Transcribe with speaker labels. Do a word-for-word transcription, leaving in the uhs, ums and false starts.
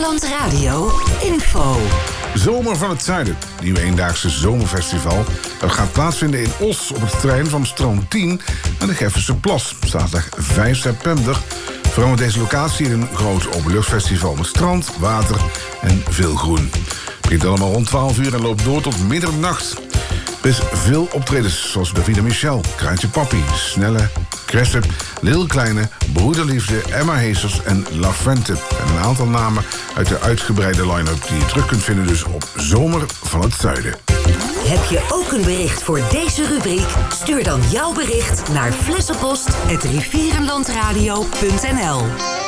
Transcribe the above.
Speaker 1: Rivierenland Radio info.
Speaker 2: Zomer van het Zuiden, nieuwe eendaagse zomerfestival. Dat gaat plaatsvinden in Os op het terrein van Strand tien aan de Geffense Plas. Zaterdag vijf september verandert deze locatie in een groot openluchtfestival met strand, water en veel groen. Het begint allemaal rond twaalf uur en loopt door tot middernacht. Er is veel optredens zoals Davina Michel, Kraantje Papi, Snelle, Cressip, Lil Kleine, Broederliefde, Emma Heesters en La Fuente. En een aantal namen uit de uitgebreide line-up die je terug kunt vinden dus op Zomer van het Zuiden.
Speaker 1: Heb je ook een bericht voor deze rubriek? Stuur dan jouw bericht naar flessenpost apenstaartje rivierenlandradio punt n l.